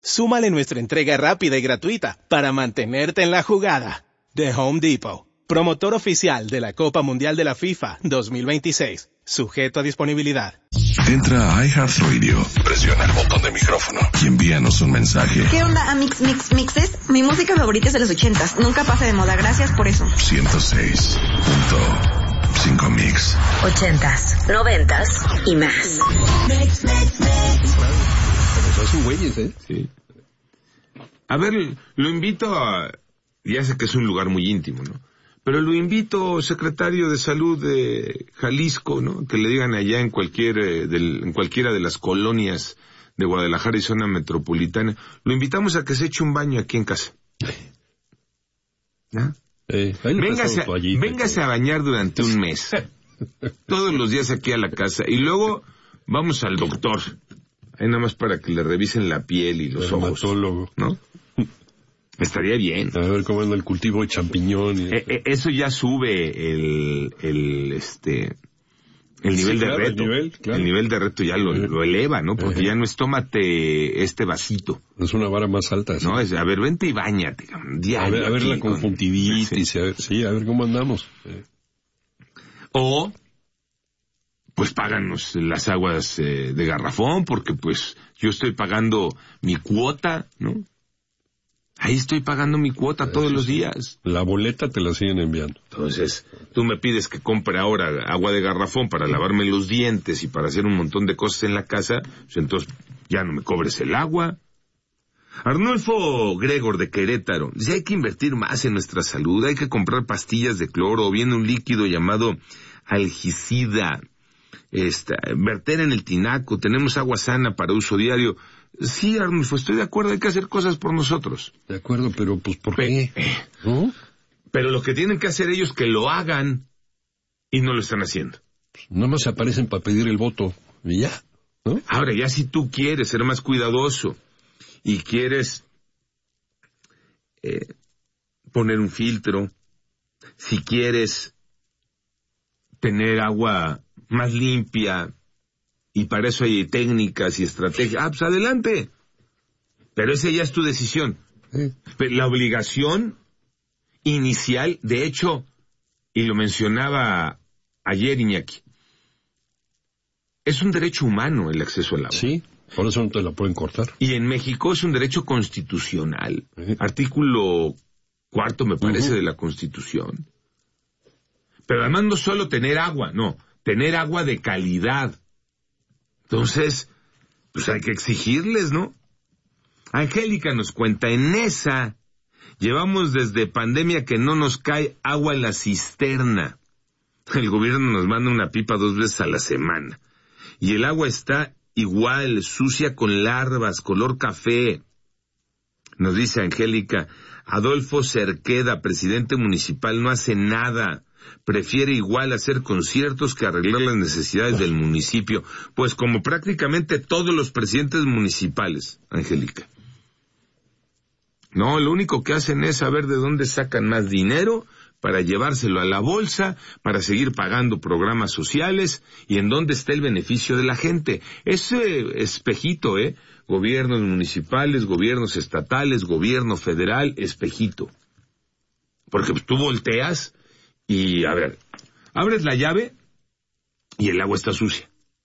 Súmale nuestra entrega rápida y gratuita para mantenerte en la jugada. The Home Depot, promotor oficial de la Copa Mundial de la FIFA 2026. Sujeto a disponibilidad. Entra a iHeartRadio, presiona el botón de micrófono y envíanos un mensaje. ¿Qué onda, Mixes? Mi música favorita es de los 80s. Nunca pasa de moda. Gracias por eso. 106.5 Mix. 80s, 90s y más. Son güeyes, ¿eh? Sí. A ver, lo invito a... Ya sé que es un lugar muy íntimo, ¿no? Pero lo invito, secretario de Salud de Jalisco, ¿no? Que le digan allá en cualquiera de las colonias de Guadalajara y zona metropolitana. Lo invitamos a que se eche un baño aquí en casa. ¿Ah? Véngase a bañar durante un mes. Todos los días aquí a la casa. Y luego vamos al doctor. Ahí nada más para que le revisen la piel y los ojos. ¿No? Estaría bien. A ver cómo anda el cultivo de champiñón. Eso ya sube el nivel de reto. El nivel de reto ya lo eleva, ¿no? Porque ya no es tómate este vasito. Es una vara más alta. ¿Sí? No, es, a ver, vente y báñate. Diario, a ver la conjuntivitis, a ver cómo andamos. O, pues páganos las aguas de garrafón, porque pues yo estoy pagando mi cuota, ¿no? Ahí estoy pagando mi cuota todos los días. La boleta te la siguen enviando. Entonces, tú me pides que compre ahora agua de garrafón para lavarme los dientes y para hacer un montón de cosas en la casa, pues entonces ya no me cobres el agua. Arnulfo Gregor de Querétaro dice, hay que invertir más en nuestra salud, hay que comprar pastillas de cloro o bien un líquido llamado algicida, verter en el tinaco, tenemos agua sana para uso diario. Sí, Arnulfo, estoy de acuerdo, hay que hacer cosas por nosotros. De acuerdo, pero pues ¿por qué? ¿No? Pero lo que tienen que hacer ellos que lo hagan y no lo están haciendo. Nada más aparecen para pedir el voto y ya, ¿no? Ahora, ya si tú quieres ser más cuidadoso y quieres poner un filtro, si quieres tener agua más limpia, y para eso hay técnicas y estrategias, pues adelante. Pero esa ya es tu decisión. Pero la obligación inicial, de hecho, y lo mencionaba ayer Iñaki, es un derecho humano el acceso al agua. Sí, por eso no te la pueden cortar. Y en México es un derecho constitucional. Artículo 4, me parece, de la Constitución. Pero además no solo tener agua, no, tener agua de calidad. Entonces, pues hay que exigirles, ¿no? Angélica nos cuenta, en esa llevamos desde pandemia que no nos cae agua en la cisterna. El gobierno nos manda una pipa 2 veces a la semana. Y el agua está igual, sucia con larvas, color café. Nos dice Angélica, Adolfo Cerqueda, presidente municipal, no hace nada. Prefiere igual hacer conciertos que arreglar las necesidades del municipio, pues como prácticamente todos los presidentes municipales, Angélica. No, lo único que hacen es saber de dónde sacan más dinero para llevárselo a la bolsa, para seguir pagando programas sociales y en dónde está el beneficio de la gente. Ese espejito, gobiernos municipales, gobiernos estatales, gobierno federal, espejito. Porque tú volteas y, a ver, abres la llave y el agua está sucia.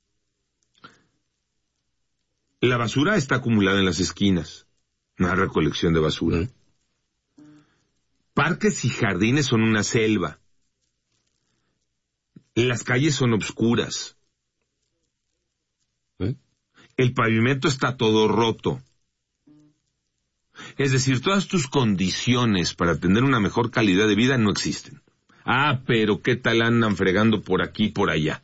La basura está acumulada en las esquinas. No hay recolección de basura. Parques y jardines son una selva. Las calles son obscuras. El pavimento está todo roto. Es decir, todas tus condiciones para tener una mejor calidad de vida no existen. Ah, pero ¿qué tal andan fregando por aquí y por allá?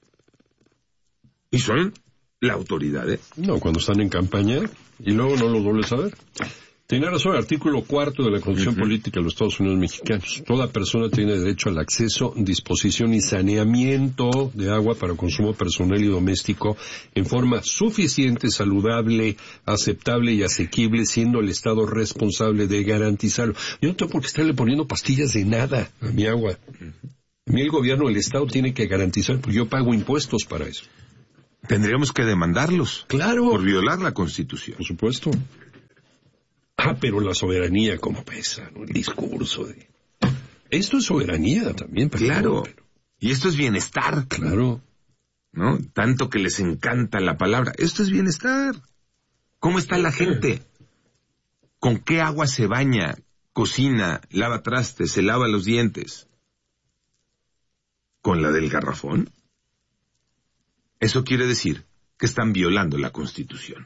Y son la autoridad, No, cuando están en campaña y luego no lo vuelves a ver. Tiene razón, el artículo 4 de la Constitución Política de los Estados Unidos Mexicanos. Toda persona tiene derecho al acceso, disposición y saneamiento de agua para consumo personal y doméstico en forma suficiente, saludable, aceptable y asequible, siendo el Estado responsable de garantizarlo. Yo no tengo por qué estarle poniendo pastillas de nada a mi agua. A mí el gobierno, el Estado tiene que garantizar, porque yo pago impuestos para eso. Tendríamos que demandarlos. Claro. Por violar la Constitución. Por supuesto. Pero la soberanía como pesa, ¿no? El discurso de... Esto es soberanía también, claro. Y esto es bienestar. Claro. ¿No? Tanto que les encanta la palabra. Esto es bienestar. ¿Cómo está la gente? ¿Con qué agua se baña, cocina, lava trastes, se lava los dientes? ¿Con la del garrafón? Eso quiere decir que están violando la Constitución.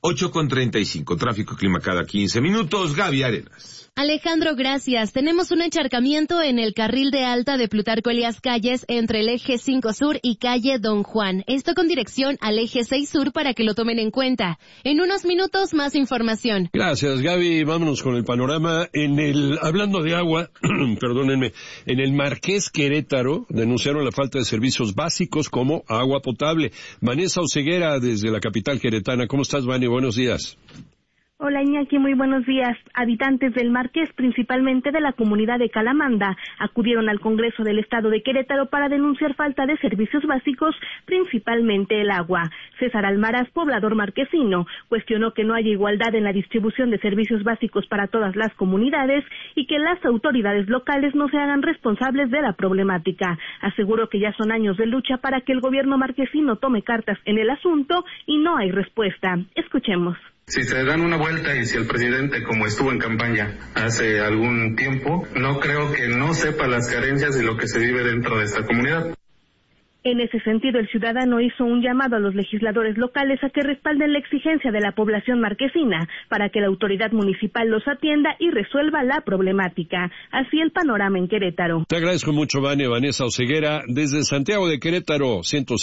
8:35, tráfico clima cada 15 minutos, Gaby Arenas. Alejandro, gracias. Tenemos un encharcamiento en el carril de alta de Plutarco Elías Calles entre el eje 5 Sur y calle Don Juan. Esto con dirección al eje 6 Sur para que lo tomen en cuenta. En unos minutos, más información. Gracias, Gaby. Vámonos con el panorama. Hablando de agua, perdónenme, en el Marqués Querétaro denunciaron la falta de servicios básicos como agua potable. Vanessa Oseguera, desde la capital queretana. ¿Cómo estás, Vani? Buenos días. Hola Iñaki, muy buenos días. Habitantes del Marqués, principalmente de la comunidad de Calamanda, acudieron al Congreso del Estado de Querétaro para denunciar falta de servicios básicos, principalmente el agua. César Almaraz, poblador marquesino, cuestionó que no haya igualdad en la distribución de servicios básicos para todas las comunidades y que las autoridades locales no se hagan responsables de la problemática. Aseguró que ya son años de lucha para que el gobierno marquesino tome cartas en el asunto y no hay respuesta. Escuchemos. Si se dan una vuelta y si el presidente, como estuvo en campaña hace algún tiempo, no creo que no sepa las carencias y lo que se vive dentro de esta comunidad. En ese sentido, el ciudadano hizo un llamado a los legisladores locales a que respalden la exigencia de la población marquesina para que la autoridad municipal los atienda y resuelva la problemática. Así el panorama en Querétaro. Te agradezco mucho, Vanessa Oseguera. Desde Santiago de Querétaro,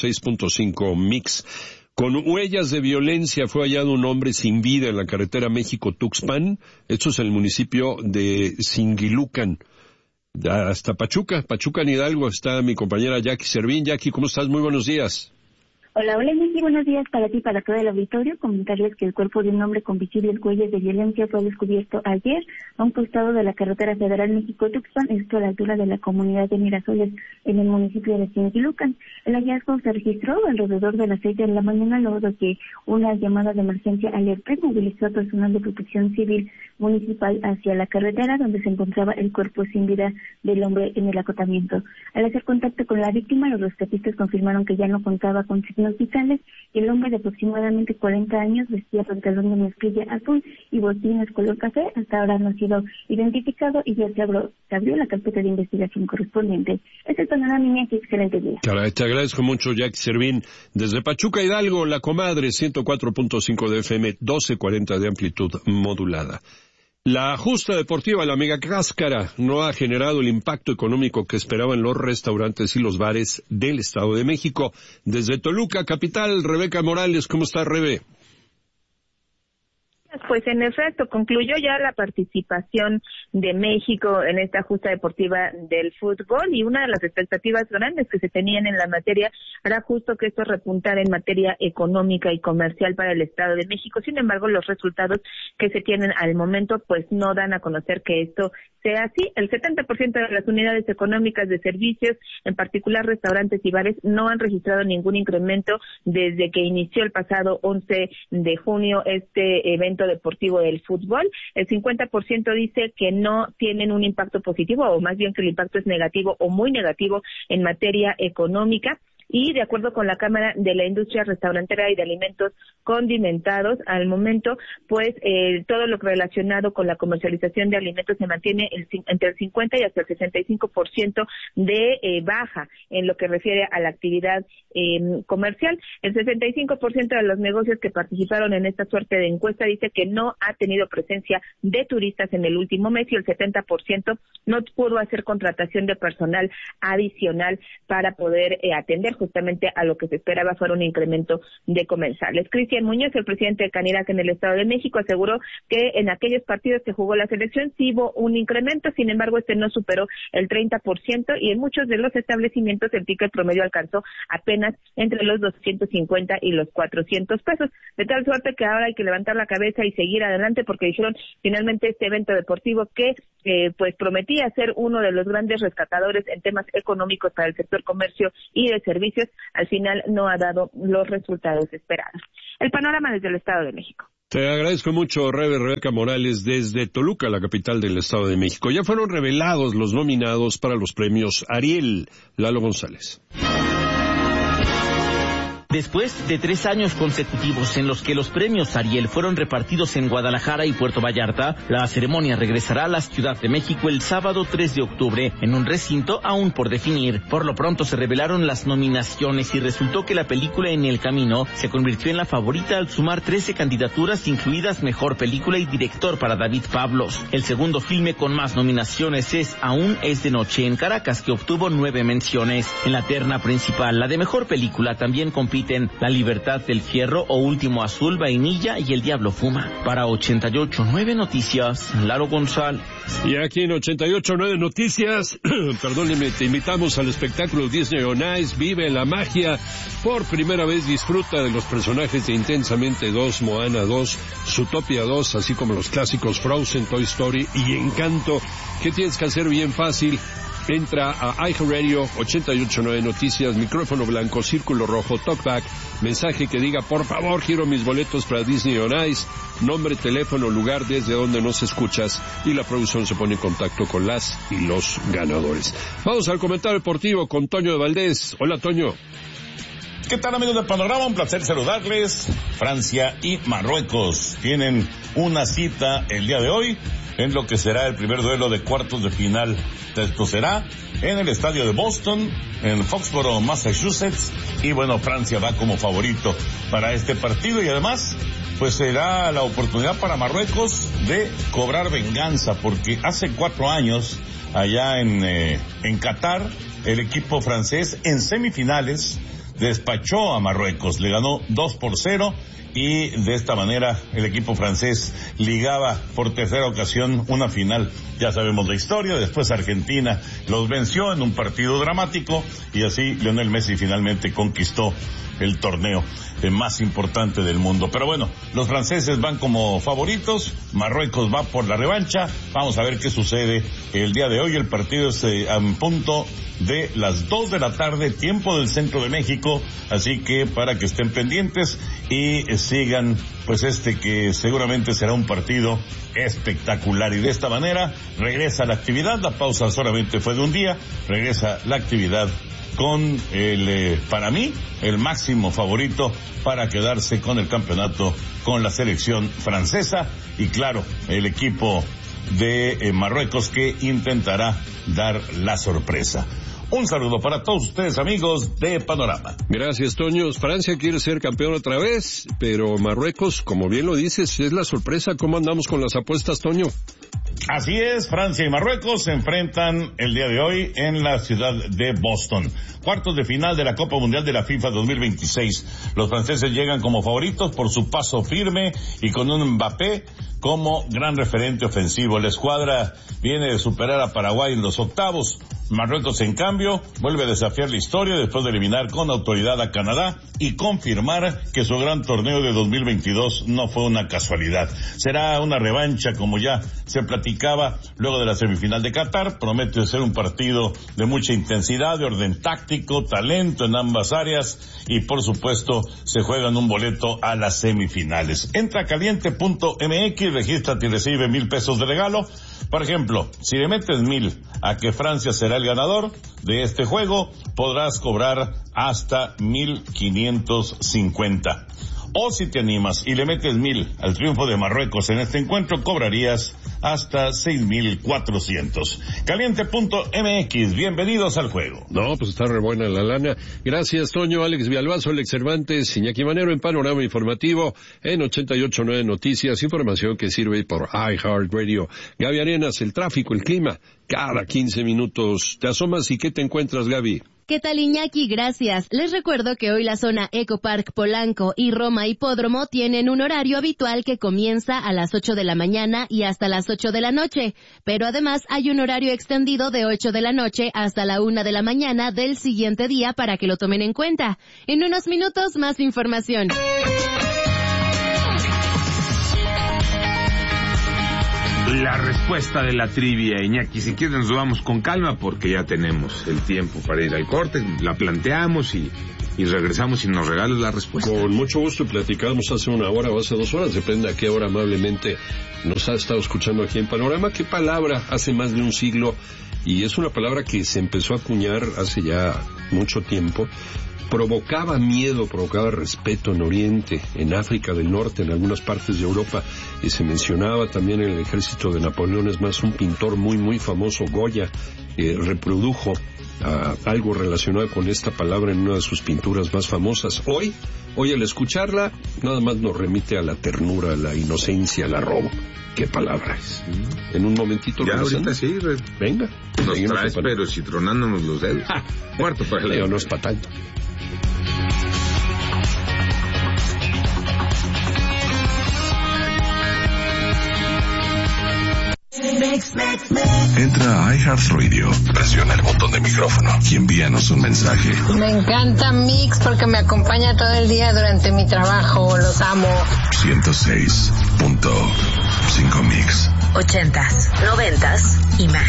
106.5 Mix. Con huellas de violencia fue hallado un hombre sin vida en la carretera México-Tuxpan. Esto es en el municipio de Singilucan. Hasta Pachuca en Hidalgo, está mi compañera Jackie Servín. Jackie, ¿cómo estás? Muy buenos días. Hola, Iñaki, buenos días para ti y para todo el auditorio. Comentarles que el cuerpo de un hombre con visibles huellas de violencia fue descubierto ayer a un costado de la carretera federal México-Tuxpan, esto a la altura de la comunidad de Mirasoles, en el municipio de Singilucan. El hallazgo se registró alrededor de las 6 de la mañana, luego de que una llamada de emergencia alertó y movilizó a personal de protección civil municipal hacia la carretera, donde se encontraba el cuerpo sin vida del hombre en el acotamiento. Al hacer contacto con la víctima, los rescatistas confirmaron que ya no contaba con signos vitales y el hombre de aproximadamente 40 años vestía pantalón de mezclilla azul y botines color café. Hasta ahora no ha sido identificado y ya se abrió la carpeta de investigación correspondiente. Es el panorama, Iñaki, excelente día. Caray, te agradezco mucho, Jackie Servín. Desde Pachuca, Hidalgo, La Comadre, 104.5 de FM, 1240 de amplitud modulada. La justa deportiva, la Mega Cáscara, no ha generado el impacto económico que esperaban los restaurantes y los bares del Estado de México. Desde Toluca, capital, Rebeca Morales, ¿cómo está, Rebe? Pues en efecto, concluyó ya la participación de México en esta justa deportiva del fútbol y una de las expectativas grandes que se tenían en la materia era justo que esto repuntara en materia económica y comercial para el Estado de México. Sin embargo, los resultados que se tienen al momento pues no dan a conocer que esto sea así. El 70% de las unidades económicas de servicios, en particular restaurantes y bares, no han registrado ningún incremento desde que inició el pasado 11 de junio este evento deportivo del fútbol. El 50% dice que no tienen un impacto positivo, o más bien que el impacto es negativo o muy negativo en materia económica. Y de acuerdo con la Cámara de la Industria Restaurantera y de Alimentos Condimentados, al momento, pues todo lo relacionado con la comercialización de alimentos se mantiene entre el 50 y hasta el 65% de baja en lo que refiere a la actividad comercial. El 65% de los negocios que participaron en esta suerte de encuesta dice que no ha tenido presencia de turistas en el último mes y el 70% no pudo hacer contratación de personal adicional para poder atender justamente a lo que se esperaba fuera un incremento de comensales. Cristian Muñoz, el presidente de Canirac en el Estado de México, aseguró que en aquellos partidos que jugó la selección sí hubo un incremento, sin embargo este no superó el 30% y en muchos de los establecimientos el ticket promedio alcanzó apenas entre los 250 y los 400 pesos, de tal suerte que ahora hay que levantar la cabeza y seguir adelante porque dijeron finalmente este evento deportivo que pues prometía ser uno de los grandes rescatadores en temas económicos para el sector comercio y de servicios, al final no ha dado los resultados esperados. El panorama desde el Estado de México. Te agradezco mucho, Rebeca Morales, desde Toluca, la capital del Estado de México. Ya fueron revelados los nominados para los premios Ariel. Lalo González. Después de 3 años consecutivos en los que los premios Ariel fueron repartidos en Guadalajara y Puerto Vallarta, la ceremonia regresará a la Ciudad de México el sábado 3 de octubre en un recinto aún por definir. Por lo pronto se revelaron las nominaciones y resultó que la película En el Camino se convirtió en la favorita al sumar 13 candidaturas, incluidas Mejor Película y Director para David Pablos. El segundo filme con más nominaciones es Aún es de noche en Caracas, que obtuvo 9 menciones. En la terna principal, la de Mejor Película, también compiten La Libertad del Fierro o Último Azul, Vainilla y El Diablo Fuma. Para 88.9 Noticias, Lalo González. Y aquí en 88.9 Noticias, perdónenme, te invitamos al espectáculo Disney on Ice. Vive la magia. Por primera vez disfruta de los personajes de Intensamente 2, Moana 2, Zootopia 2, así como los clásicos Frozen, Toy Story y Encanto. ¿Qué tienes que hacer? Bien fácil. Entra a iHeartRadio, 88.9 Noticias, micrófono blanco, círculo rojo, talkback, mensaje que diga, por favor, quiero mis boletos para Disney on Ice, nombre, teléfono, lugar desde donde nos escuchas, y la producción se pone en contacto con las y los ganadores. Vamos al comentario deportivo con Toño de Valdés. Hola, Toño. ¿Qué tal, amigos de Panorama? Un placer saludarles. Francia y Marruecos tienen una cita el día de hoy en lo que será el primer duelo de cuartos de final. Esto será en el estadio de Boston, en Foxborough, Massachusetts, y bueno, Francia va como favorito para este partido y además pues será la oportunidad para Marruecos de cobrar venganza, porque hace 4 años allá en Qatar el equipo francés en semifinales despachó a Marruecos, le ganó 2-0 y de esta manera el equipo francés ligaba por tercera ocasión una final. Ya sabemos la historia, después Argentina los venció en un partido dramático y así Lionel Messi finalmente conquistó el torneo más importante del mundo. Pero bueno, los franceses van como favoritos, Marruecos va por la revancha. Vamos a ver qué sucede el día de hoy. El partido es a punto de las 2 de la tarde, tiempo del centro de México, así que para que estén pendientes y sigan pues que seguramente será un partido espectacular. Y de esta manera regresa la actividad, la pausa solamente fue de un día, regresa la actividad con para mí, el máximo favorito para quedarse con el campeonato con la selección francesa y claro, el equipo de Marruecos que intentará dar la sorpresa. Un saludo para todos ustedes, amigos de Panorama. Gracias, Toño. Francia quiere ser campeón otra vez, pero Marruecos, como bien lo dices, es la sorpresa. ¿Cómo andamos con las apuestas, Toño? Así es, Francia y Marruecos se enfrentan el día de hoy en la ciudad de Boston. Cuartos de final de la Copa Mundial de la FIFA 2026. Los franceses llegan como favoritos por su paso firme y con un Mbappé como gran referente ofensivo. La escuadra viene de superar a Paraguay en los octavos. Marruecos, en cambio, vuelve a desafiar la historia después de eliminar con autoridad a Canadá y confirmar que su gran torneo de 2022 no fue una casualidad. Será una revancha, como ya se platicaba luego de la semifinal de Qatar. Promete ser un partido de mucha intensidad, de orden táctico, talento en ambas áreas y, por supuesto, se juegan un boleto a las semifinales. Entra a caliente.mx, regístrate y recibe 1,000 pesos de regalo. Por ejemplo, si le metes 1,000 a que Francia será el ganador de este juego, podrás cobrar hasta 1,550. O si te animas y le metes 1,000 al triunfo de Marruecos en este encuentro, cobrarías hasta 6,400. Caliente.mx, bienvenidos al juego. No, pues está re buena la lana. Gracias, Toño. Alex Villalbazo, Alex Cervantes, Iñaki Manero en Panorama Informativo en 88.9 Noticias, información que sirve por iHeartRadio. Gaby Arenas, el tráfico, el clima, cada 15 minutos. Te asomas y ¿qué te encuentras, Gaby? ¿Qué tal, Iñaki? Gracias. Les recuerdo que hoy la zona Eco Park Polanco y Roma Hipódromo tienen un horario habitual que comienza a las 8 de la mañana y hasta las 8 de la noche, pero además hay un horario extendido de 8 de la noche hasta la 1 de la mañana del siguiente día para que lo tomen en cuenta. En unos minutos, más información. La respuesta de la trivia, Iñaki, si quieren nos vamos con calma porque ya tenemos el tiempo para ir al corte, la planteamos y y regresamos y nos regalas la respuesta. Con mucho gusto, platicamos hace una hora o hace 2 horas, depende a qué hora amablemente nos ha estado escuchando aquí en Panorama. ¿Qué palabra hace más de un siglo? Y es una palabra que se empezó a acuñar hace ya mucho tiempo. Provocaba miedo, provocaba respeto en Oriente, en África del Norte, en algunas partes de Europa, y se mencionaba también en el ejército de Napoleón. Es más, un pintor muy, muy famoso, Goya, reprodujo algo relacionado con esta palabra en una de sus pinturas más famosas. Hoy al escucharla, nada más nos remite a la ternura, a la inocencia, al arrobo. ¿Qué palabra es? En un momentito. Ya ahorita sí. Venga. Nos traes, pero si tronándonos los dedos. Muerto para el Leo, no es para tanto. Entra a iHeartRadio, presiona el botón de micrófono y envíanos un mensaje. Me encanta Mix porque me acompaña todo el día durante mi trabajo. Los amo. 106.5 Mix. 80s, 90s y más.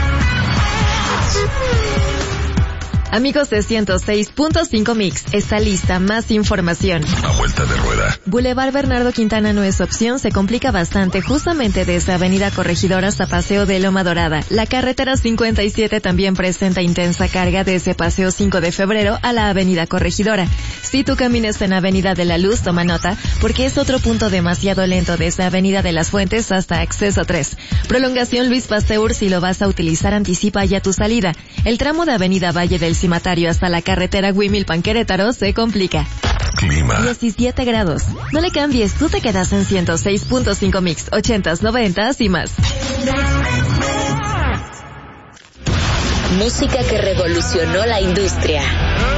Amigos de 106.5 Mix, está lista más información. A vuelta de rueda. Boulevard Bernardo Quintana no es opción, se complica bastante justamente desde Avenida Corregidora hasta Paseo de Loma Dorada. La carretera 57 también presenta intensa carga desde Paseo 5 de Febrero a la Avenida Corregidora. Si tú caminas en Avenida de la Luz, toma nota, porque es otro punto demasiado lento desde Avenida de las Fuentes hasta Acceso 3. Prolongación Luis Pasteur, si lo vas a utilizar, anticipa ya tu salida. El tramo de Avenida Valle del Cimatario hasta la carretera Huimilpan Querétaro se complica. Clima. 17 grados. No le cambies, tú te quedas en 106.5 Mix, 80s, 90s y más. Música que revolucionó la industria.